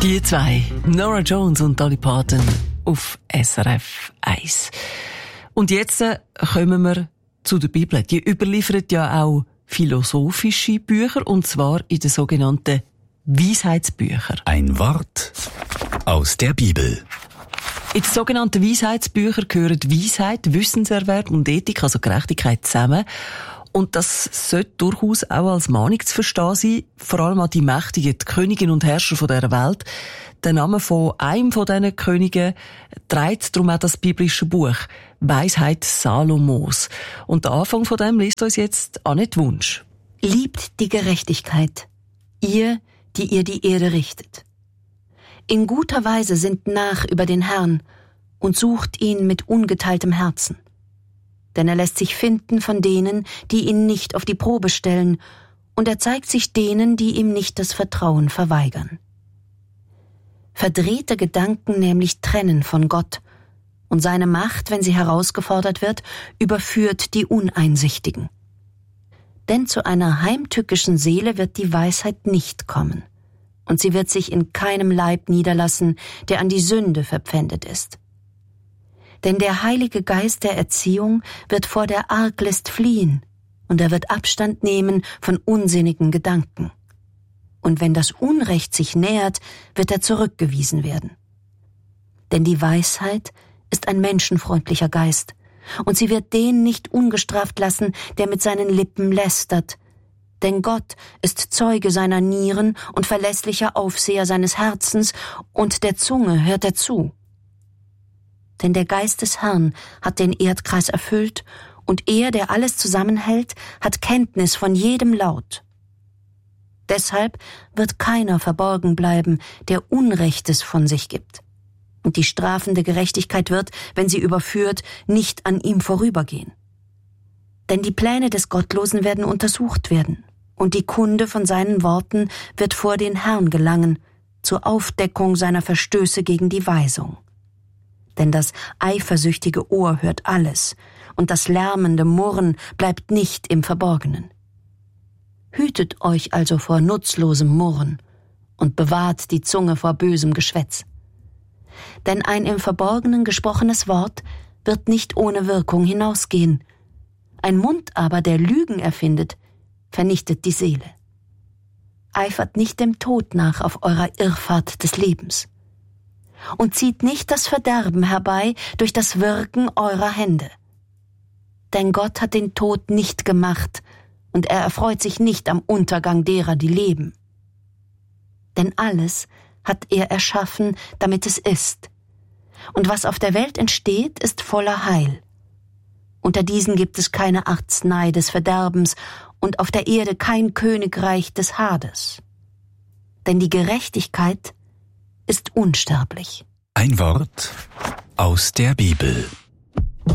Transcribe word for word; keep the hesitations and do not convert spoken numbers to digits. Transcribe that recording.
Die zwei, Norah Jones und Dolly Parton auf S R F eins. Und jetzt kommen wir zu der Bibel. Die überliefert ja auch philosophische Bücher, und zwar in den sogenannten Weisheitsbüchern. Ein Wort aus der Bibel. In den sogenannten Weisheitsbüchern gehören Weisheit, Wissenserwerb und Ethik, also Gerechtigkeit, zusammen. Und das sollte durchaus auch als Mahnung zu verstehen sein, vor allem an die Mächtigen, die Könige und Herrscher dieser Welt. Der Name von einem von diesen Königen trägt darum auch das biblische Buch Weisheit Salomos. Und der Anfang von dem liest uns jetzt Annette Wunsch. Liebt die Gerechtigkeit, ihr, die ihr die Erde richtet. In guter Weise sinnt nach über den Herrn und sucht ihn mit ungeteiltem Herzen. Denn er lässt sich finden von denen, die ihn nicht auf die Probe stellen, und er zeigt sich denen, die ihm nicht das Vertrauen verweigern. Verdrehte Gedanken nämlich trennen von Gott, und seine Macht, wenn sie herausgefordert wird, überführt die Uneinsichtigen. Denn zu einer heimtückischen Seele wird die Weisheit nicht kommen, und sie wird sich in keinem Leib niederlassen, der an die Sünde verpfändet ist. Denn der Heilige Geist der Erziehung wird vor der Arglist fliehen, und er wird Abstand nehmen von unsinnigen Gedanken. Und wenn das Unrecht sich nähert, wird er zurückgewiesen werden. Denn die Weisheit ist ein menschenfreundlicher Geist, und sie wird den nicht ungestraft lassen, der mit seinen Lippen lästert. Denn Gott ist Zeuge seiner Nieren und verlässlicher Aufseher seines Herzens, und der Zunge hört er zu. Denn der Geist des Herrn hat den Erdkreis erfüllt, und er, der alles zusammenhält, hat Kenntnis von jedem Laut. Deshalb wird keiner verborgen bleiben, der Unrechtes von sich gibt. Und die strafende Gerechtigkeit wird, wenn sie überführt, nicht an ihm vorübergehen. Denn die Pläne des Gottlosen werden untersucht werden, und die Kunde von seinen Worten wird vor den Herrn gelangen, zur Aufdeckung seiner Verstöße gegen die Weisung. Denn das eifersüchtige Ohr hört alles, und das lärmende Murren bleibt nicht im Verborgenen. Hütet euch also vor nutzlosem Murren und bewahrt die Zunge vor bösem Geschwätz. Denn ein im Verborgenen gesprochenes Wort wird nicht ohne Wirkung hinausgehen. Ein Mund aber, der Lügen erfindet, vernichtet die Seele. Eifert nicht dem Tod nach auf eurer Irrfahrt des Lebens. Und zieht nicht das Verderben herbei durch das Wirken eurer Hände. Denn Gott hat den Tod nicht gemacht, und er erfreut sich nicht am Untergang derer, die leben. Denn alles hat er erschaffen, damit es ist. Und was auf der Welt entsteht, ist voller Heil. Unter diesen gibt es keine Arznei des Verderbens und auf der Erde kein Königreich des Hades. Denn die Gerechtigkeit ist unsterblich. Ein Wort aus der Bibel.